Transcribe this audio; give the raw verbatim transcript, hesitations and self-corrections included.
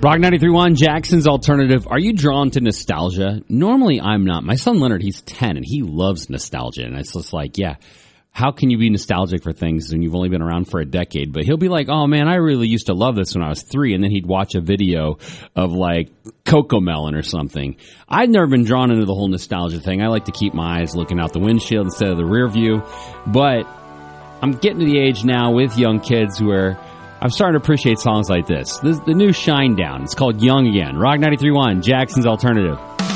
Rock ninety-three point one, Jackson's Alternative. Are you drawn to nostalgia? Normally, I'm not. My son Leonard, he's ten, and he loves nostalgia. And it's just like, yeah, how can you be nostalgic for things when you've only been around for a decade? But he'll be like, oh, man, I really used to love this when I was three. And then he'd watch a video of, like, Cocomelon or something. I've never been drawn into the whole nostalgia thing. I like to keep my eyes looking out the windshield instead of the rear view. But I'm getting to the age now with young kids where I'm starting to appreciate songs like this. This is the new Shinedown. It's called Young Again. Rock ninety-three point one, Jackson's Alternative.